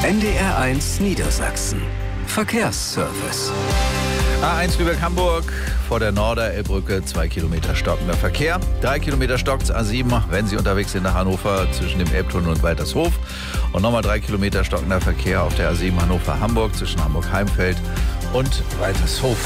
NDR1 Niedersachsen. Verkehrsservice. A1 Lübeck-Hamburg vor der Norderelbbrücke, 2 Kilometer stockender Verkehr. 3 Kilometer stockt's A7, wenn Sie unterwegs sind nach Hannover zwischen dem Elbtunnel und Waltershof. Und nochmal 3 Kilometer stockender Verkehr auf der A7 Hannover-Hamburg zwischen Hamburg-Heimfeld und Waltershof.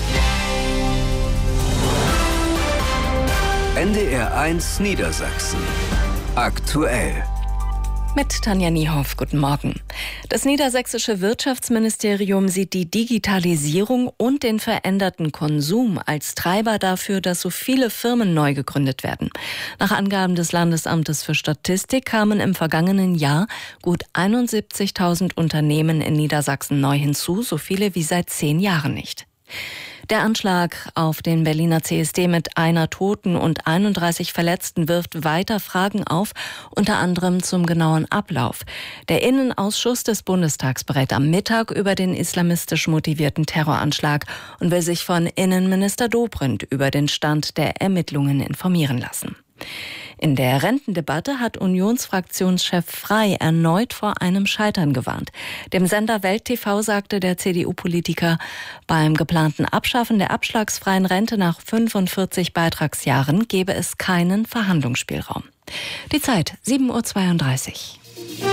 NDR1 Niedersachsen. Aktuell. Mit Tanja Niehoff, guten Morgen. Das niedersächsische Wirtschaftsministerium sieht die Digitalisierung und den veränderten Konsum als Treiber dafür, dass so viele Firmen neu gegründet werden. Nach Angaben des Landesamtes für Statistik kamen im vergangenen Jahr gut 71.000 Unternehmen in Niedersachsen neu hinzu, so viele wie seit 10 Jahren nicht. Der Anschlag auf den Berliner CSD mit 1 Toten und 31 Verletzten wirft weiter Fragen auf, unter anderem zum genauen Ablauf. Der Innenausschuss des Bundestags berät am Mittag über den islamistisch motivierten Terroranschlag und will sich von Innenminister Dobrindt über den Stand der Ermittlungen informieren lassen. In der Rentendebatte hat Unionsfraktionschef Frey erneut vor einem Scheitern gewarnt. Dem Sender Welt TV sagte der CDU-Politiker, beim geplanten Abschaffen der abschlagsfreien Rente nach 45 Beitragsjahren gebe es keinen Verhandlungsspielraum. Die Zeit 7:32 Uhr.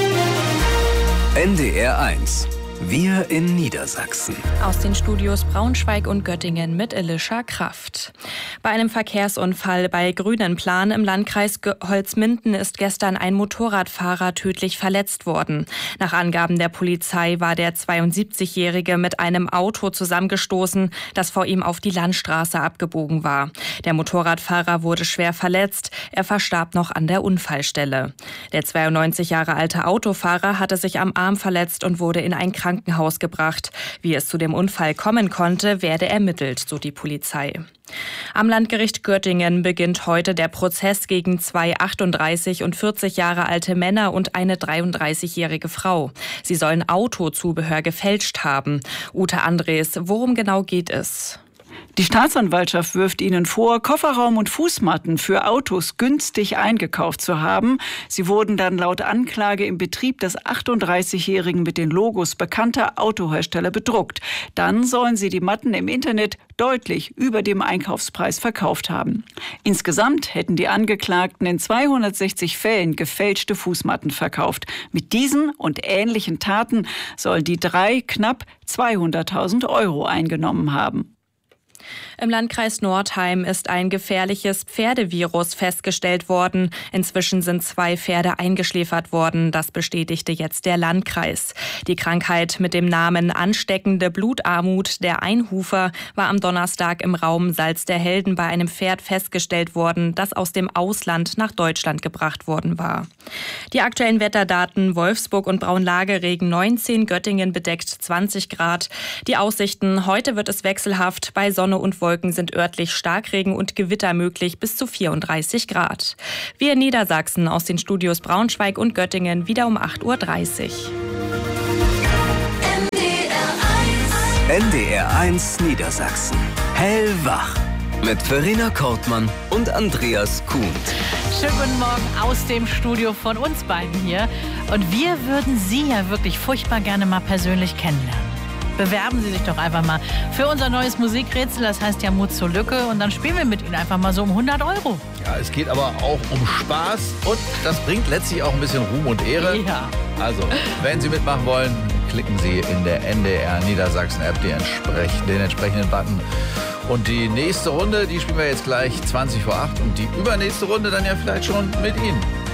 NDR1. Wir in Niedersachsen. Aus den Studios Braunschweig und Göttingen mit Elisha Kraft. Bei einem Verkehrsunfall bei Grünenplan im Landkreis Holzminden ist gestern ein Motorradfahrer tödlich verletzt worden. Nach Angaben der Polizei war der 72-Jährige mit einem Auto zusammengestoßen, das vor ihm auf die Landstraße abgebogen war. Der Motorradfahrer wurde schwer verletzt. Er verstarb noch an der Unfallstelle. Der 92 Jahre alte Autofahrer hatte sich am Arm verletzt und wurde in ein Krankenhaus gebracht. Wie es zu dem Unfall kommen konnte, werde ermittelt, so die Polizei. Am Landgericht Göttingen beginnt heute der Prozess gegen 2 38 und 40 Jahre alte Männer und eine 33-jährige Frau. Sie sollen Autozubehör gefälscht haben. Ute Andres, worum genau geht es? Die Staatsanwaltschaft wirft ihnen vor, Kofferraum und Fußmatten für Autos günstig eingekauft zu haben. Sie wurden dann laut Anklage im Betrieb des 38-Jährigen mit den Logos bekannter Autohersteller bedruckt. Dann sollen sie die Matten im Internet deutlich über dem Einkaufspreis verkauft haben. Insgesamt hätten die Angeklagten in 260 Fällen gefälschte Fußmatten verkauft. Mit diesen und ähnlichen Taten sollen die 3 knapp 200.000 € eingenommen haben. Im Landkreis Nordheim ist ein gefährliches Pferdevirus festgestellt worden. Inzwischen sind 2 Pferde eingeschläfert worden. Das bestätigte jetzt der Landkreis. Die Krankheit mit dem Namen ansteckende Blutarmut, der Einhufer, war am Donnerstag im Raum Salz der Helden bei einem Pferd festgestellt worden, das aus dem Ausland nach Deutschland gebracht worden war. Die aktuellen Wetterdaten: Wolfsburg und Braunlageregen 19, Göttingen bedeckt 20 Grad. Die Aussichten: heute wird es wechselhaft, bei Sonne und Wolken sind örtlich Starkregen und Gewitter möglich, bis zu 34 Grad. Wir in Niedersachsen aus den Studios Braunschweig und Göttingen wieder um 8:30 Uhr. NDR1 Niedersachsen. Hellwach. Mit Verena Kortmann und Andreas Kuhn. Schönen guten Morgen aus dem Studio von uns beiden hier. Und wir würden Sie ja wirklich furchtbar gerne mal persönlich kennenlernen. Bewerben Sie sich doch einfach mal für unser neues Musikrätsel, das heißt ja Mut zur Lücke, und dann spielen wir mit Ihnen einfach mal so um 100 €. Ja, es geht aber auch um Spaß und das bringt letztlich auch ein bisschen Ruhm und Ehre. Ja. Also, wenn Sie mitmachen wollen, klicken Sie in der NDR Niedersachsen App den entsprechenden Button. Und die nächste Runde, die spielen wir jetzt gleich 20 vor 8 und die übernächste Runde dann ja vielleicht schon mit Ihnen.